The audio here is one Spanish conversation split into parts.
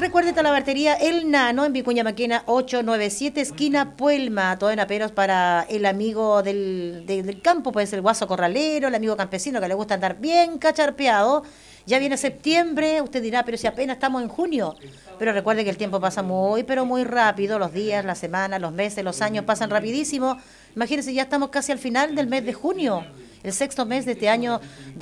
Recuerde Talabartería El Nano en Vicuña Maquena 897, esquina Puelma. Todo en aperos para el amigo del campo, puede ser el guaso corralero, el amigo campesino que le gusta andar bien cacharpeado. Ya viene septiembre, usted dirá, pero si apenas estamos en junio. Pero recuerde que el tiempo pasa muy, pero muy rápido. Los días, las semanas, los meses, los años pasan rapidísimo. Imagínense, ya estamos casi al final del mes de junio, el sexto mes de este año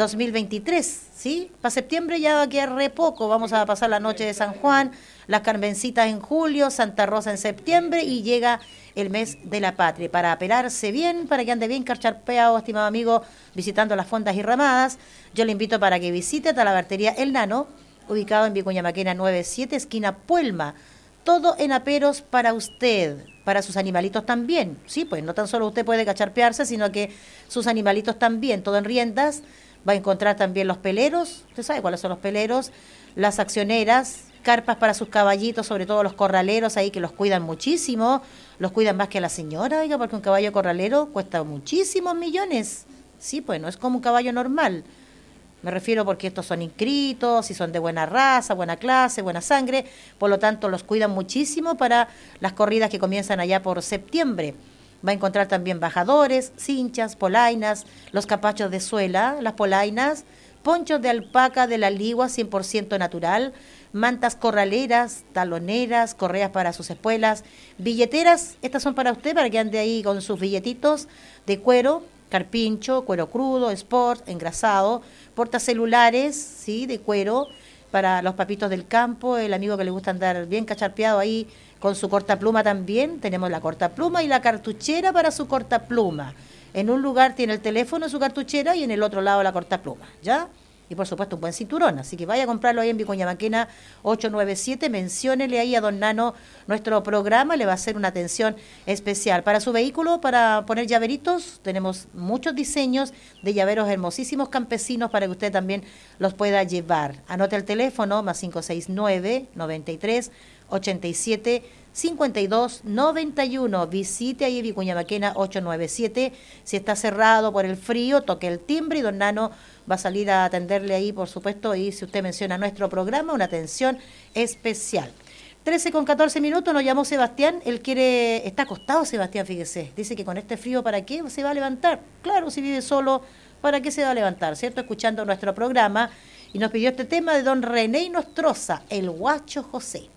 2023, ¿sí? Para septiembre ya va a quedar re poco. Vamos a pasar la noche de San Juan, las Carmencitas en julio, Santa Rosa en septiembre y llega el mes de la patria. Para apelarse bien, para que ande bien carcharpeado, estimado amigo, visitando las fondas y ramadas, yo le invito para que visite Talabartería El Nano, ubicado en Vicuña Maquena 97, esquina Puelma. Todo en aperos para usted, para sus animalitos también. Sí, pues no tan solo usted puede cacharpearse, sino que sus animalitos también, todo en riendas. Va a encontrar también los peleros, usted sabe cuáles son los peleros, las accioneras, carpas para sus caballitos, sobre todo los corraleros ahí que los cuidan muchísimo, los cuidan más que a la señora, oiga, porque un caballo corralero cuesta muchísimos millones. Sí, pues no es como un caballo normal. Me refiero porque estos son inscritos, y son de buena raza, buena clase, buena sangre, por lo tanto los cuidan muchísimo para las corridas que comienzan allá por septiembre. Va a encontrar también bajadores, cinchas, polainas, los capachos de suela, las polainas, ponchos de alpaca de la ligua 100% natural, mantas corraleras, taloneras, correas para sus espuelas, billeteras, estas son para usted, para que ande ahí con sus billetitos de cuero, carpincho, cuero crudo, sport, engrasado, portacelulares, ¿sí?, de cuero, para los papitos del campo, el amigo que le gusta andar bien cacharpeado ahí con su cortapluma también. Tenemos la cortapluma y la cartuchera para su cortapluma. En un lugar tiene el teléfono, su cartuchera, y en el otro lado la cortapluma, ¿ya? Y por supuesto un buen cinturón, así que vaya a comprarlo ahí en Vicuña Maquena 897, menciónele ahí a don Nano nuestro programa, le va a hacer una atención especial. Para su vehículo, para poner llaveritos, tenemos muchos diseños de llaveros hermosísimos campesinos para que usted también los pueda llevar. Anote el teléfono, más 569 93 87 52 91. Visite ahí Vicuña Maquena 897. Si está cerrado por el frío, toque el timbre y don Nano va a salir a atenderle ahí, por supuesto, y si usted menciona nuestro programa, una atención especial. 13:14, nos llamó Sebastián, está acostado Sebastián, fíjese, dice que con este frío, ¿para qué se va a levantar? Claro, si vive solo, ¿para qué se va a levantar? ¿Cierto? Escuchando nuestro programa, y nos pidió este tema de don René Nostroza, el Guacho José.